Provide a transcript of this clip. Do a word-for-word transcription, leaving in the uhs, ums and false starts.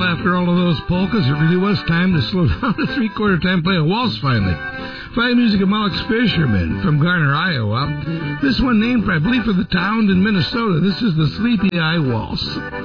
Well, after all of those polkas, it really was time to slow down to three-quarter time, play a waltz finally. Fine music of Alex Fisherman from Garner, Iowa. This one named, I believe, for the town in Minnesota. This is the Sleepy Eye Waltz.